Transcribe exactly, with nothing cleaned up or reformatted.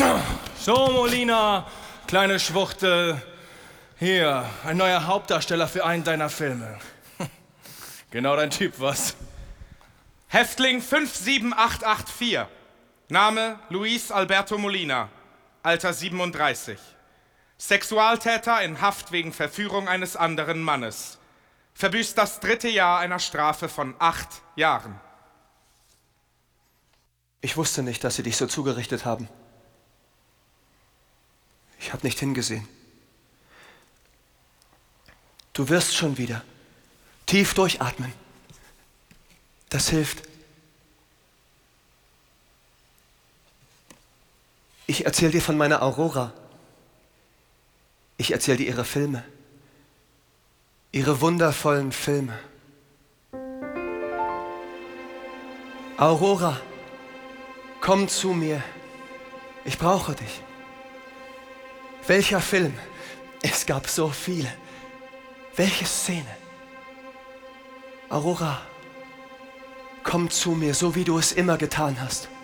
So, Molina, kleine Schwuchtel. Hier, ein neuer Hauptdarsteller für einen deiner Filme. Genau dein Typ, was? Häftling fünf sieben acht acht vier. Name Luis Alberto Molina. Alter siebenunddreißig. Sexualtäter in Haft wegen Verführung eines anderen Mannes. Verbüßt das dritte Jahr einer Strafe von acht Jahren. Ich wusste nicht, dass sie dich so zugerichtet haben. Ich habe nicht hingesehen. Du wirst schon wieder. Tief durchatmen. Das hilft. Ich erzähle dir von meiner Aurora. Ich erzähle dir ihre Filme. Ihre wundervollen Filme. Aurora, komm zu mir. Ich brauche dich. Welcher Film? Es gab so viele. Welche Szene? Aurora, komm zu mir, so wie du es immer getan hast.